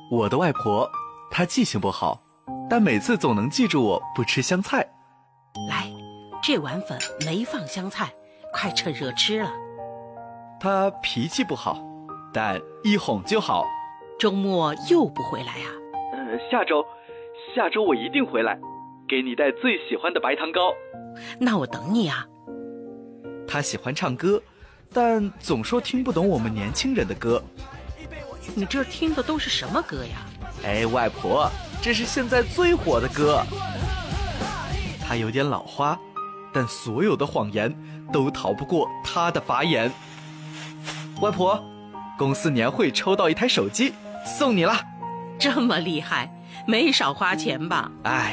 我的外婆，她记性不好，但每次总能记住我不吃香菜。 来，这碗粉没放香菜，快趁热吃了。 她脾气不好，但一哄就好。 周末又不回来啊？ 下周我一定回来，给你带最喜欢的白糖糕。 那我等你啊。 她喜欢唱歌，但总说听不懂我们年轻人的歌。 你这听的都是什么歌呀？ 哎，外婆，这是现在最火的歌。她有点老花，但所有的谎言都逃不过她的法眼。外婆，公司年会抽到一台手机，送你了。 这么厉害，没少花钱吧？ 哎。